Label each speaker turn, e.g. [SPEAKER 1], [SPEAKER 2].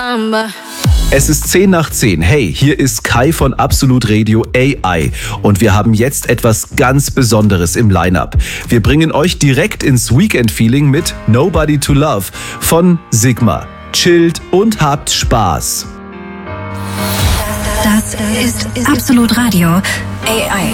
[SPEAKER 1] Es ist 10 nach 10. Hey, hier ist Kai von Absolut Radio AI und wir haben jetzt etwas ganz Besonderes im Line-Up. Wir bringen euch direkt ins Weekend-Feeling mit Nobody to Love von Sigma. Chillt und habt Spaß.
[SPEAKER 2] Das ist Absolut Radio AI.